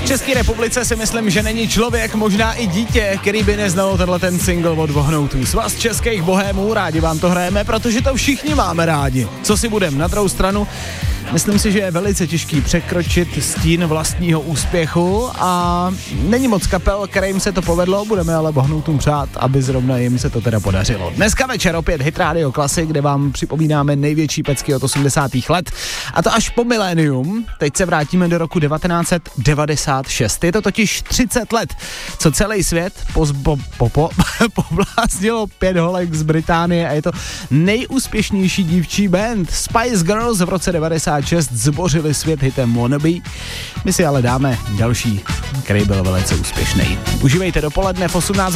České republice si myslím, že není člověk, možná i dítě, který by neznal tenhle ten single od Vohnoutů. Svaz českých bohémů, rádi vám to hrajeme, protože to všichni máme rádi. Co si budem, na druhou stranu, myslím si, že je velice těžký překročit stín vlastního úspěchu a není moc kapel, kterým se to povedlo, budeme ale Vohnoutům přát, aby zrovna jim se to teda podařilo. Dneska večer opět Hit Radio Classic, kde vám připomínáme největší pecky od 80. let, a to až po milénium. Teď se vrátíme do roku 1996. Je to totiž 30 let, co celý svět pobláznilo 5 holek z Británie a je to nejúspěšnější dívčí band. Spice Girls v roce 96 zbořili svět hitem Wannabe. My si ale dáme další, který byl velice úspěšný. Užívejte dopoledne v 18